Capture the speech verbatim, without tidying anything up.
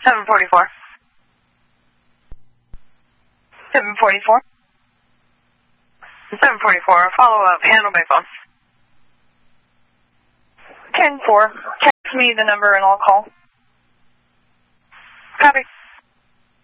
seven forty-four. seven forty-four. seven forty-four, follow up, handle by phone. ten four, text me the number and I'll call. Copy.